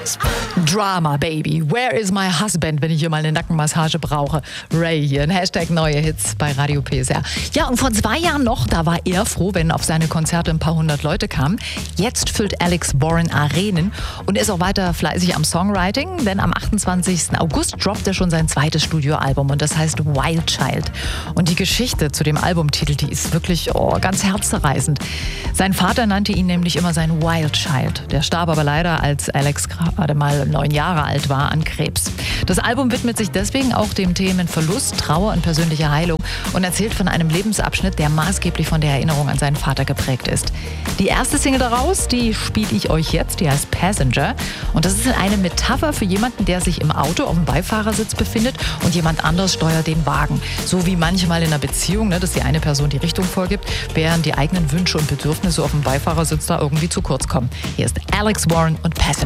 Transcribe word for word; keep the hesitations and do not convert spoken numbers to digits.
Drama Baby, where is my husband, wenn ich hier mal eine Nackenmassage brauche? Ray hier, ein Hashtag neue Hits bei Radio P S R. Ja, und vor zwei Jahren noch, da war er froh, wenn auf seine Konzerte ein paar hundert Leute kamen. Jetzt füllt Alex Warren Arenen und ist auch weiter fleißig am Songwriting, denn am achtundzwanzigsten August droppt er schon sein zweites Studioalbum und das heißt Wild Child. Und die Geschichte zu dem Albumtitel, die ist wirklich oh, ganz herzzerreißend. Sein Vater nannte ihn nämlich immer sein Wild Child. Der starb aber leider, als Alex gerade mal neun Jahre alt war, an Krebs. Das Album widmet sich deswegen auch dem Themen Verlust, Trauer und persönliche Heilung und erzählt von einem Lebensabschnitt, der maßgeblich von der Erinnerung an seinen Vater geprägt ist. Die erste Single daraus, die spiele ich euch jetzt, die heißt Passenger. Und das ist eine Metapher für jemanden, der sich im Auto auf dem Beifahrersitz befindet und jemand anderes steuert den Wagen. So wie manchmal in einer Beziehung, ne, dass die eine Person die Richtung vorgibt, während die eigenen Wünsche und Bedürfnisse auf dem Beifahrersitz da irgendwie zu kurz kommen. Hier ist Alex Warren und Passenger.